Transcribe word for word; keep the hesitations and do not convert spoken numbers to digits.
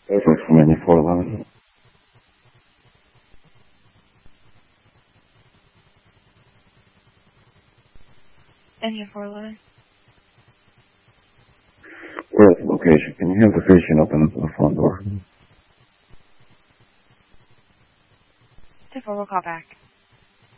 Perfect from any four eleven. Any four eleven. We're at the location. Can you have the patient open up the front door? ten four, we'll call back.